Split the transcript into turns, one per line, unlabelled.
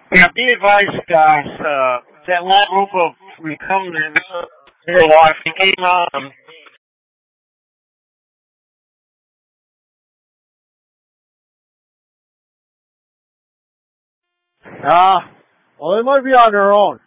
Yeah, be advised, guys. That last group of recoming their life came on.
Ah, well, they might be on their own.